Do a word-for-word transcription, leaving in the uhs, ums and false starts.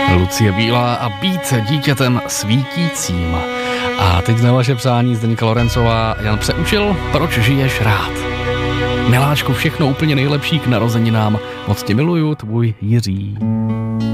Lucie Bílá a být dítětem svítícím. A teď na vaše přání Zdeňka Lorencová. Jan Přeučil, proč žiješ rád? Miláčku, všechno úplně nejlepší k narozeninám. Moc tě miluju, tvůj Jiří.